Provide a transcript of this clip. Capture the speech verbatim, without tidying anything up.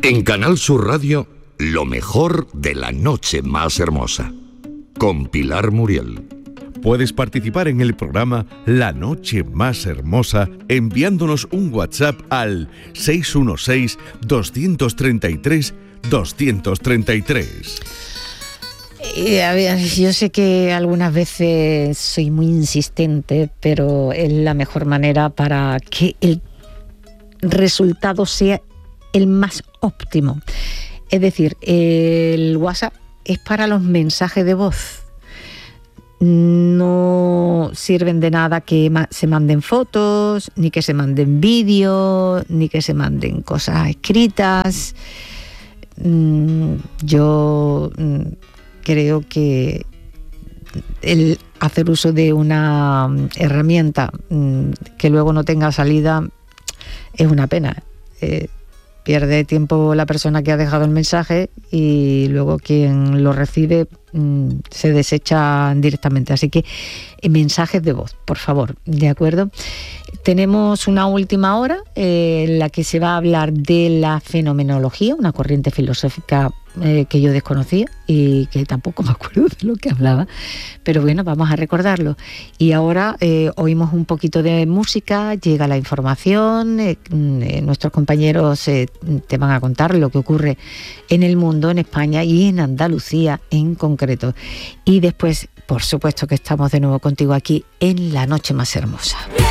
En Canal Sur Radio, lo mejor de la noche más hermosa, con Pilar Muriel. Puedes participar en el programa La Noche Más Hermosa enviándonos un WhatsApp al seis uno seis, dos tres tres, dos tres tres. Eh, a ver, yo sé que algunas veces soy muy insistente, pero es la mejor manera para que el resultado sea el más óptimo. Es decir, el WhatsApp es para los mensajes de voz. No sirven de nada que se manden fotos, ni que se manden vídeos, ni que se manden cosas escritas. Yo creo que el hacer uso de una herramienta que luego no tenga salida es una pena. Eh, pierde tiempo la persona que ha dejado el mensaje y luego quien lo recibe mmm, se desecha directamente. Así que eh, mensajes de voz, por favor, ¿de acuerdo? Tenemos una última hora eh, en la que se va a hablar de la fenomenología, una corriente filosófica eh, que yo desconocía y que tampoco me acuerdo de lo que hablaba, pero bueno, vamos a recordarlo. Y ahora eh, oímos un poquito de música, llega la información, eh, eh, nuestros compañeros eh, te van a contar lo que ocurre en el mundo, en España y en Andalucía en concreto. Y después, por supuesto que estamos de nuevo contigo aquí en La Noche Más Hermosa.